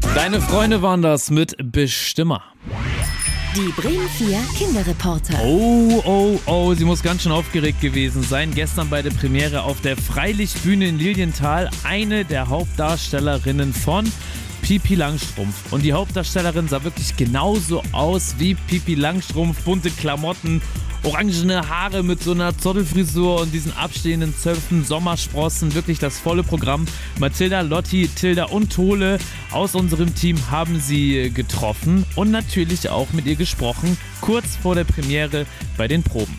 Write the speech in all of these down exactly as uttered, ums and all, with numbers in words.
Deine Freunde waren das mit Bestimmer. Die Bremen vier Kinderreporter. Oh, oh, oh, sie muss ganz schön aufgeregt gewesen sein. Gestern bei der Premiere auf der Freilichtbühne in Lilienthal eine der Hauptdarstellerinnen von Pippi Langstrumpf. Und die Hauptdarstellerin sah wirklich genauso aus wie Pippi Langstrumpf. Bunte Klamotten, orangene Haare mit so einer Zottelfrisur und diesen abstehenden Zöpfen, Sommersprossen, wirklich das volle Programm. Mathilda, Lotti, Tilda und Tole aus unserem Team haben sie getroffen und natürlich auch mit ihr gesprochen, kurz vor der Premiere bei den Proben.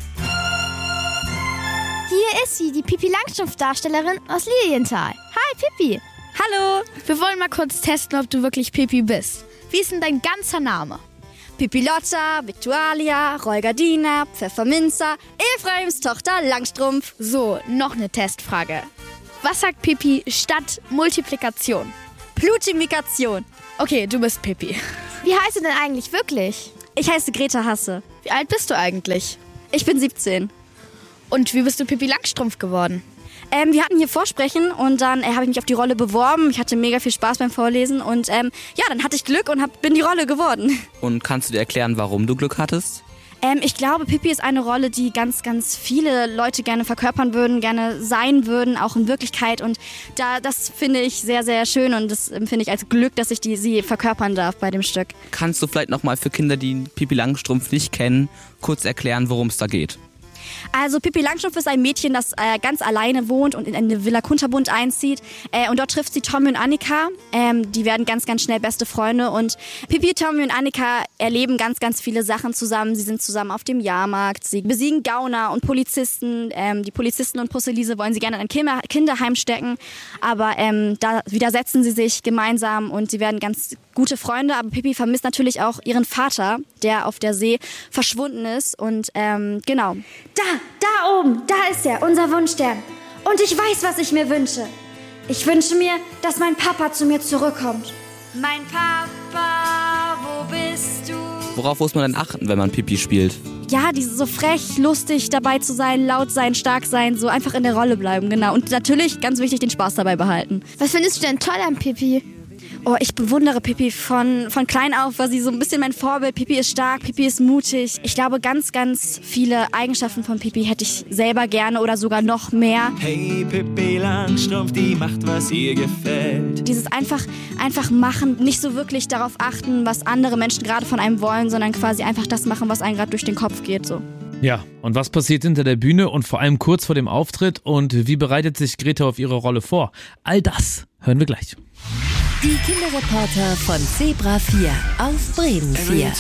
Hier ist sie, die Pippi Langstrumpf-Darstellerin aus Lilienthal. Hi Pippi. Hallo. Wir wollen mal kurz testen, ob du wirklich Pippi bist. Wie ist denn dein ganzer Name? Pippi Lotta, Victualia, Rollgardina, Pfefferminzer, Ephraims Tochter Langstrumpf. So, noch eine Testfrage. Was sagt Pippi statt Multiplikation? Plutimikation. Okay, du bist Pippi. Wie heißt du denn eigentlich wirklich? Ich heiße Greta Hasse. Wie alt bist du eigentlich? Ich bin siebzehn. Und wie bist du Pippi Langstrumpf geworden? Ähm, wir hatten hier Vorsprechen und dann äh, habe ich mich auf die Rolle beworben. Ich hatte mega viel Spaß beim Vorlesen und ähm, ja, dann hatte ich Glück und hab, bin die Rolle geworden. Und kannst du dir erklären, warum du Glück hattest? Ähm, ich glaube, Pippi ist eine Rolle, die ganz, ganz viele Leute gerne verkörpern würden, gerne sein würden, auch in Wirklichkeit. Und da, das finde ich sehr, sehr schön und das empfinde ich als Glück, dass ich die, sie verkörpern darf bei dem Stück. Kannst du vielleicht nochmal für Kinder, die Pippi Langstrumpf nicht kennen, kurz erklären, worum es da geht? Also Pippi Langstrumpf ist ein Mädchen, das äh, ganz alleine wohnt und in eine Villa Kunterbund einzieht. Äh, und dort trifft sie Tommy und Annika. Ähm, die werden ganz, ganz schnell beste Freunde. Und Pippi, Tommy und Annika erleben ganz, ganz viele Sachen zusammen. Sie sind zusammen auf dem Jahrmarkt. Sie besiegen Gauner und Polizisten. Ähm, die Polizisten und Pusselise wollen sie gerne in ein Kinder- Kinderheim stecken. Aber ähm, da widersetzen sie sich gemeinsam und sie werden ganz gute Freunde. Aber Pippi vermisst natürlich auch ihren Vater, der auf der See verschwunden ist. Und ähm, genau. Da, da oben, da ist er, unser Wunschstern. Und ich weiß, was ich mir wünsche. Ich wünsche mir, dass mein Papa zu mir zurückkommt. Mein Papa, wo bist du? Worauf muss man denn achten, wenn man Pippi spielt? Ja, diese so frech, lustig dabei zu sein, laut sein, stark sein, so einfach in der Rolle bleiben, genau. Und natürlich, ganz wichtig, den Spaß dabei behalten. Was findest du denn toll an Pippi? Oh, ich bewundere Pippi von, von klein auf, war sie so ein bisschen mein Vorbild. Pippi ist stark, Pippi ist mutig. Ich glaube, ganz, ganz viele Eigenschaften von Pippi hätte ich selber gerne oder sogar noch mehr. Hey, Pippi Langstrumpf, die macht, was ihr gefällt. Dieses einfach, einfach machen, nicht so wirklich darauf achten, was andere Menschen gerade von einem wollen, sondern quasi einfach das machen, was einem gerade durch den Kopf geht, so. Ja, und was passiert hinter der Bühne und vor allem kurz vor dem Auftritt und wie bereitet sich Greta auf ihre Rolle vor? All das hören wir gleich. Die Kinderreporter von Zebra vier auf Bremen vier.